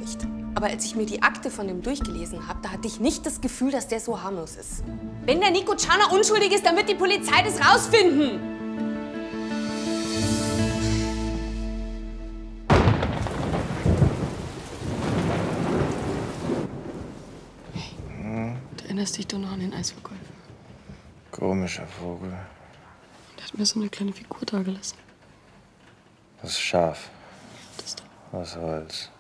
nicht. Aber als ich mir die Akte von dem durchgelesen habe, da hatte ich nicht das Gefühl, dass der so harmlos ist. Wenn der Nico Czarner unschuldig ist, dann wird die Polizei das rausfinden. Hey, du erinnerst dich doch noch an den Eisverkäufer. Komischer Vogel. Der hat mir so eine kleine Figur dagelassen. Das ist scharf. Das doch. Aus Holz.